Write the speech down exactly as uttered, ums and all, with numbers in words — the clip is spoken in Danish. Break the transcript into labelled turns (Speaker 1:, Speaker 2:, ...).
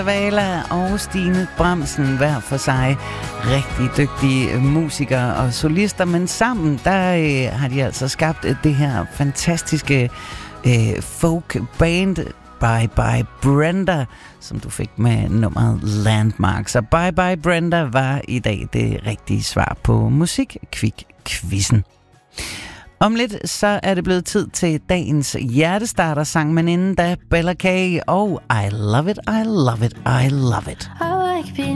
Speaker 1: Vala og Stine Bramsen, hver for sig rigtig dygtige musikere og solister, men sammen der øh, har de altså skabt øh, det her fantastiske øh, folk band Bye Bye Brenda, som du fik med nummeret Landmark. Så Bye Bye Brenda var i dag det rigtige svar på Musikquizzen. Om lidt så er det blevet tid til dagens hjertestarter-sang, men inden da Bella K og I Love It, I Love It, I Love It.